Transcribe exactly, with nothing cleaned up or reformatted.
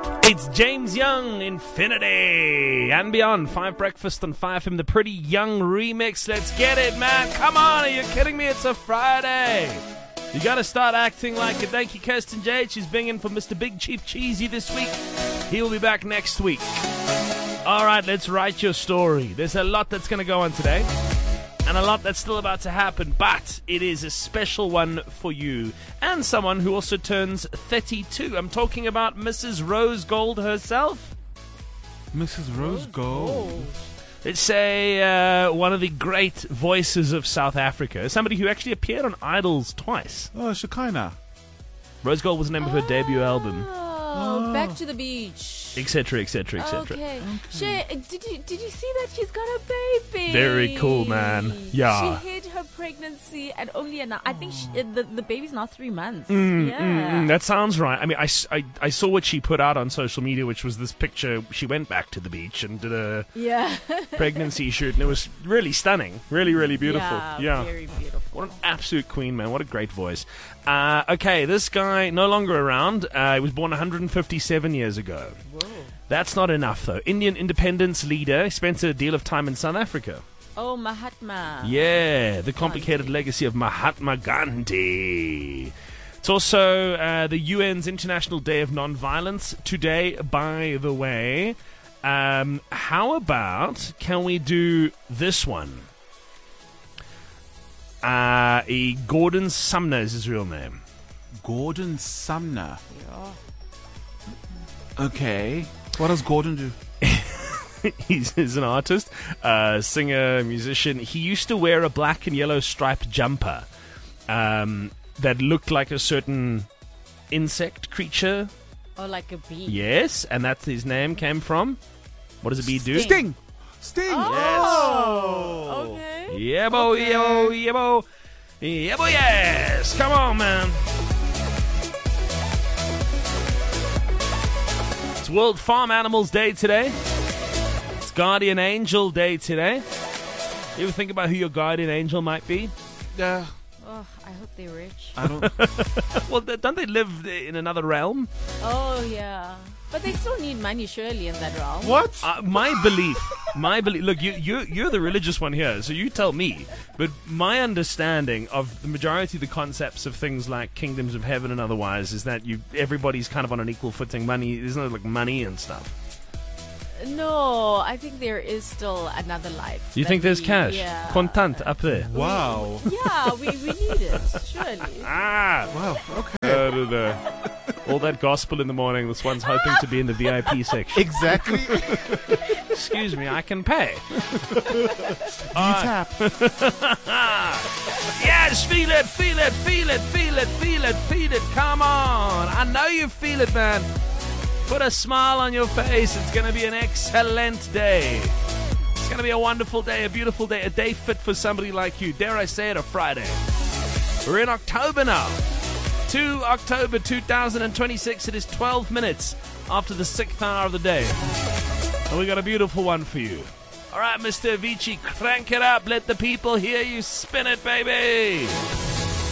It's James Young, Infinity, and Beyond. Five Breakfast on five F M, the Pretty Young remix. Let's get it, man. Come on, are you kidding me? It's a Friday. You gotta start acting like it. Thank you, Kirsten Jade. She's binging for Mister Big Chief Cheesy this week. He'll be back next week. All right, let's write your story. There's a lot that's gonna go on today, and a lot that's still about to happen, but it is a special one for you and someone who also turns thirty-two. I'm talking about Missus Rose Gold herself. Missus Rose Gold. Let's say uh, one of the great voices of South Africa, somebody who actually appeared on Idols twice. Oh, Shekinah. Rose Gold was the name of her debut album, Oh, oh. Back to the Beach. etc, etc, et cetera. Okay. She, did you did you see that she's got a baby? Very cool, man. Yeah. She hid her pregnancy at only an. I think she, the the baby's now three months. Mm, yeah. mm, mm, that sounds right. I mean, I, I, I saw what she put out on social media, which was this picture. She went back to the beach and did a yeah. pregnancy shoot, and it was really stunning. Really, really beautiful. Yeah, Yeah. very beautiful. What an absolute queen, man. What a great voice. Uh, okay, this guy, no longer around. Uh, he was born one hundred fifty-seven years ago. Whoa. That's not enough, though. Indian independence leader. He spent a deal of time in South Africa. Oh, Mahatma. Yeah, the complicated legacy of Mahatma Gandhi. It's also uh, the U N's International Day of Nonviolence today, by the way. Um, how about, can we do this one? Uh, e- Gordon Sumner is his real name. Gordon Sumner. Yeah. Okay. What does Gordon do? he's, he's an artist, uh, singer, musician. He used to wear a black and yellow striped jumper um, that looked like a certain insect creature. Oh, like a bee. Yes, and that's his name came from. What does a bee do? Sting. Sting. Oh. Okay. Yeah, bo, Okay. yeah, bo, yeah, bo. Yeah, bo, yes. Come on, man. It's World Farm Animals Day today. It's Guardian Angel Day today. You ever think about who your guardian angel might be? Yeah. Oh, I hope they're rich. I don't. Well, th- don't they live in another realm? Oh, yeah. But they still need money, surely, in that realm. What? Uh, my belief, my belief. Look, you, you, you're the religious one here, so you tell me. But my understanding of the majority of the concepts of things like kingdoms of heaven and otherwise is that you, everybody's kind of on an equal footing. Money, isn't it, like money and stuff? No, I think there is still another life. You that think there's we- cash, Yeah. contant up there? Wow. Yeah, we, we need it, surely. Ah, Wow. Okay. no, no, no. All that gospel in the morning. This one's hoping to be in the V I P section. Exactly. Excuse me, I can pay. You tap. Yes, feel it, feel it, feel it, feel it, feel it, feel it. Come on. I know you feel it, man. Put a smile on your face. It's going to be an excellent day. It's going to be a wonderful day, a beautiful day, a day fit for somebody like you. Dare I say it, a Friday. We're in October now. two October two thousand twenty-six. It is twelve minutes after the sixth hour of the day. And we got a beautiful one for you. All right, Mister Avicii, crank it up. Let the people hear you spin it, baby.